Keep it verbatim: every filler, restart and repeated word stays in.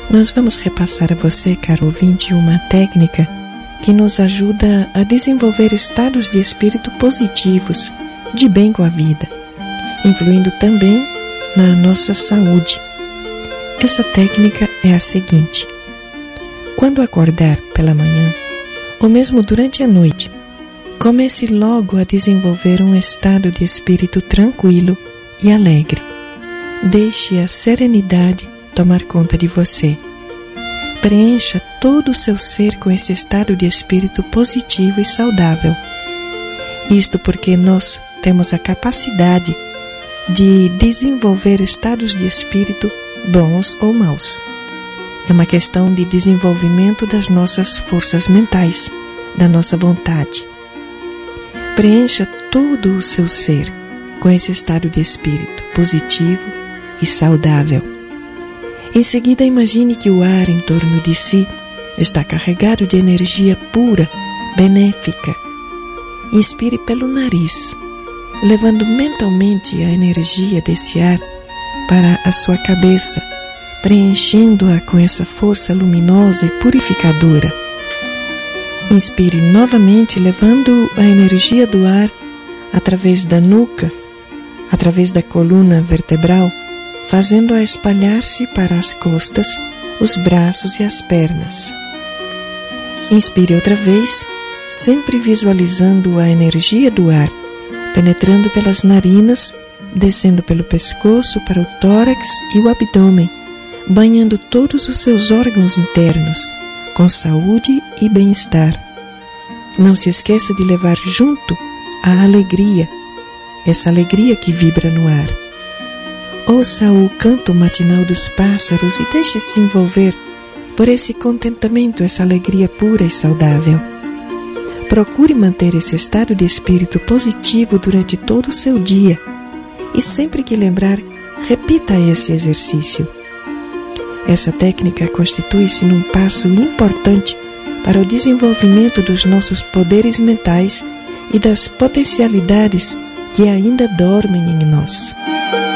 Nós vamos repassar a você, caro ouvinte, uma técnica que nos ajuda a desenvolver estados de espírito positivos, de bem com a vida, influindo também na nossa saúde. Essa técnica é a seguinte: quando acordar pela manhã, ou mesmo durante a noite, comece logo a desenvolver um estado de espírito tranquilo e alegre. Deixe a serenidade tomar conta de você. Preencha todo o seu ser com esse estado de espírito positivo e saudável. Isto porque nós temos a capacidade de desenvolver estados de espírito bons ou maus. É uma questão de desenvolvimento das nossas forças mentais, da nossa vontade. Preencha todo o seu ser com esse estado de espírito positivo e saudável. Em seguida, imagine que o ar em torno de si está carregado de energia pura, benéfica. Inspire pelo nariz, levando mentalmente a energia desse ar para a sua cabeça, preenchendo-a com essa força luminosa e purificadora. Inspire novamente, levando a energia do ar através da nuca, através da coluna vertebral, fazendo-a espalhar-se para as costas, os braços e as pernas. Inspire outra vez, sempre visualizando a energia do ar, penetrando pelas narinas, descendo pelo pescoço para o tórax e o abdômen, banhando todos os seus órgãos internos, com saúde e bem-estar. Não se esqueça de levar junto a alegria, essa alegria que vibra no ar. Ouça o canto matinal dos pássaros e deixe-se envolver por esse contentamento, essa alegria pura e saudável. Procure manter esse estado de espírito positivo durante todo o seu dia e sempre que lembrar, repita esse exercício. Essa técnica constitui-se num passo importante para o desenvolvimento dos nossos poderes mentais e das potencialidades que ainda dormem em nós.